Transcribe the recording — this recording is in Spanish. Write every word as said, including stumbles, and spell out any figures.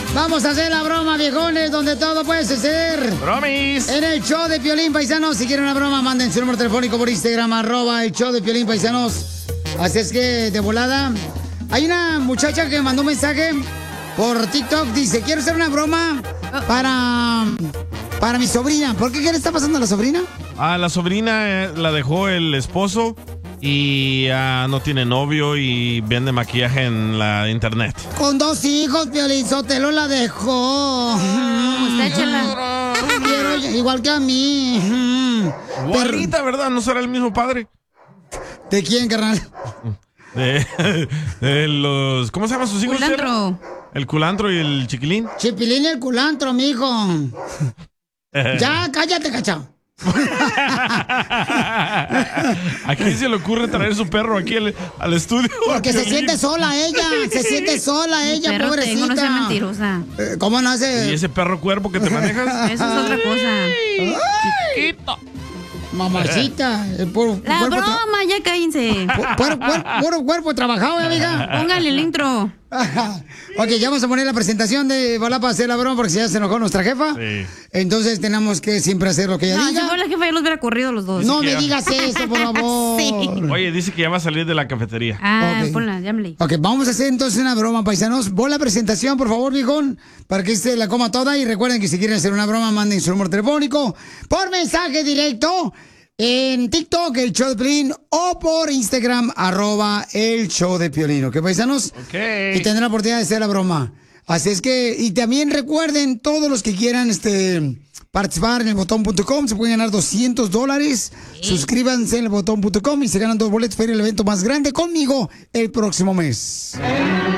Vamos a hacer la broma, viejones, donde todo puede suceder. ¡Bromis! En el show de Piolín, paisanos. Si quieren una broma, manden su número telefónico por Instagram, arroba el show de Piolín, paisanos. Así es que, de volada. Hay una muchacha que mandó un mensaje por TikTok. Dice, quiero hacer una broma para, para mi sobrina. ¿Por qué? ¿Qué le está pasando a la sobrina? A la sobrina eh, la dejó el esposo y uh, no tiene novio y vende maquillaje en la internet. Con dos hijos, Piolín Sotelo la dejó. Usted, chela. Quiero igual que a mí. Guarrita, ¿verdad? ¿No será el mismo padre? ¿De quién, carnal? De, de los... ¿Cómo se llaman sus hijos? Culantro. El culantro y el chiquilín. Chipilín y el culantro, mijo. Ya, cállate, cacha. ¿A quién se le ocurre traer su perro aquí al, al estudio? Porque se siente sola ella, se siente sola Mi ella, perro pobrecita. tengo, no sea mentirosa. Eh, ¿Cómo no hace? ¿Y ese perro cuerpo que te manejas? Eso es otra cosa. Chiquito. Mamacita, el puro La cuerpo tra- broma, ya cállense. pu- puro, cuer- puro cuerpo trabajado, ¿eh, amiga. Póngale el intro. Ok, ya vamos a poner la presentación de Balá para hacer la broma porque si ya se enojó nuestra jefa. Sí. Entonces tenemos que siempre hacer lo que ella No, si diga. fuera la jefa, yo los hubiera corrido los dos. No me ya. digas eso, por favor. Sí. Oye, dice que ya va a salir de la cafetería. Ah, Ok. ponla, llámale. Ok, vamos a hacer entonces una broma, paisanos. Pon la presentación, por favor, viejón, para que se la coma toda. Y recuerden que si quieren hacer una broma, manden su número telefónico por mensaje directo en TikTok, el show de Piolín, o por Instagram, arroba el show de Piolín. ¿Ok, paisanos? Ok. Y tendrán la oportunidad de hacer la broma. Así es que, y también recuerden, todos los que quieran este participar en el botón punto com, se pueden ganar doscientos dólares. Suscríbanse en el botón punto com y se ganan dos boletos para ir al evento más grande conmigo el próximo mes.